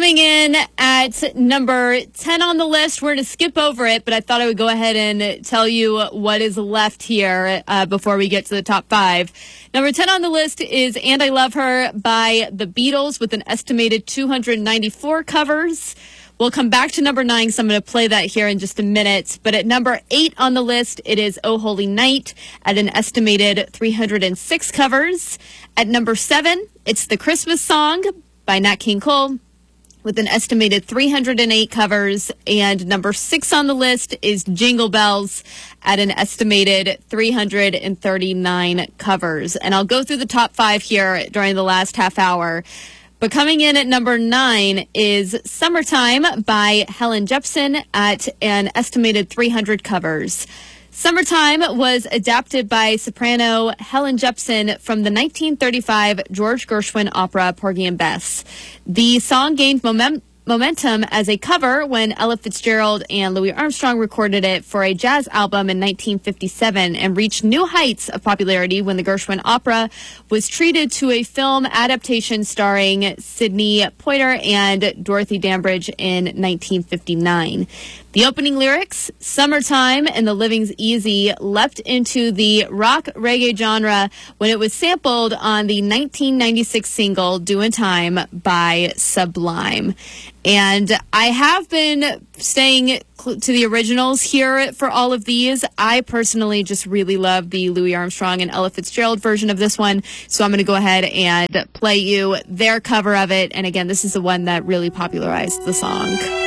Coming in at number 10 on the list, we're going to skip over it, but I thought I would go ahead and tell you what is left here before we get to the top 5. Number 10 on the list is And I Love Her by the Beatles with an estimated 294 covers. We'll come back to number 9, so I'm going to play that here in just a minute. But at number 8 on the list, it is Oh Holy Night at an estimated 306 covers. At number 7, it's The Christmas Song by Nat King Cole with an estimated 308 covers. And number 6 on the list is Jingle Bells at an estimated 339 covers. And I'll go through the top 5 here during the last half hour. But coming in at number 9 is Summertime by Helen Jepsen at an estimated 300 covers. Summertime was adapted by soprano Helen Jepsen from the 1935 George Gershwin opera Porgy and Bess. The song gained momentum as a cover when Ella Fitzgerald and Louis Armstrong recorded it for a jazz album in 1957 and reached new heights of popularity when the Gershwin opera was treated to a film adaptation starring Sidney Poitier and Dorothy Dandridge in 1959. The opening lyrics, Summertime and the Living's Easy, leapt into the rock reggae genre when it was sampled on the 1996 single Doin' Time by Sublime. And I have been staying to the originals here for all of these. I personally just really love the Louis Armstrong and Ella Fitzgerald version of this one. So I'm going to go ahead and play you their cover of it. And again, this is the one that really popularized the song.